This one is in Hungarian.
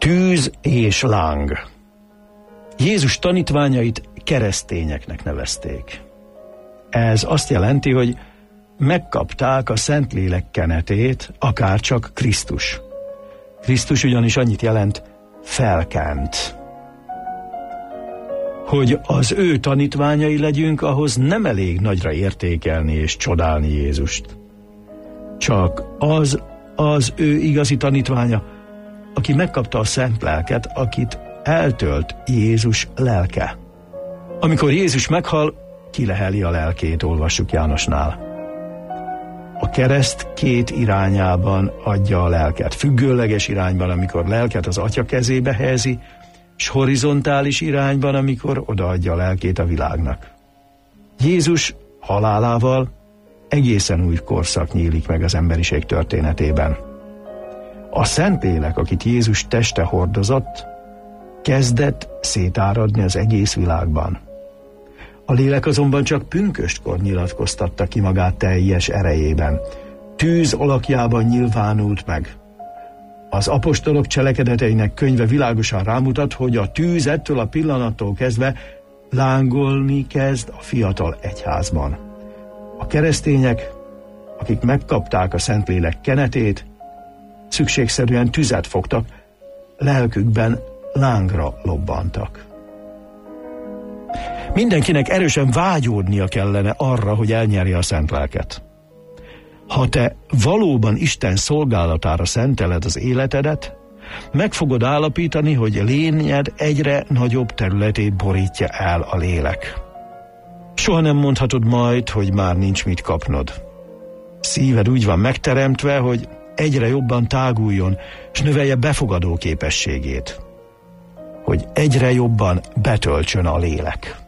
Tűz és láng. Jézus tanítványait keresztényeknek nevezték. Ez azt jelenti, hogy megkapták a Szentlélek kenetét, akárcsak Krisztus. Krisztus ugyanis annyit jelent, felkent. Hogy az ő tanítványai legyünk, ahhoz nem elég nagyra értékelni és csodálni Jézust. Csak az ő igazi tanítványa, aki megkapta a Szent Lelket, akit eltölt Jézus lelke. Amikor Jézus meghal, kileheli a lelkét, olvassuk Jánosnál. A kereszt két irányában adja a lelket. Függőleges irányban, amikor lelket az Atya kezébe helyezi, és horizontális irányban, amikor odaadja a lelkét a világnak. Jézus halálával egészen új korszak nyílik meg az emberiség történetében. A Szentlélek, akit Jézus teste hordozott, kezdett szétáradni az egész világban. A lélek azonban csak pünköstkor nyilatkoztatta ki magát teljes erejében. Tűz alakjában nyilvánult meg. Az apostolok cselekedeteinek könyve világosan rámutat, hogy a tűz ettől a pillanattól kezdve lángolni kezd a fiatal egyházban. A keresztények, akik megkapták a Szentlélek kenetét, szükségszerűen tüzet fogtak, lelkükben lángra lobbantak. Mindenkinek erősen vágyódnia kellene arra, hogy elnyerje a Szent Lelket. Ha te valóban Isten szolgálatára szenteled az életedet, meg fogod állapítani, hogy lényed egyre nagyobb területét borítja el a lélek. Soha nem mondhatod majd, hogy már nincs mit kapnod. Szíved úgy van megteremtve, hogy egyre jobban táguljon, és növelje befogadó képességét, hogy egyre jobban betöltsön a lélek.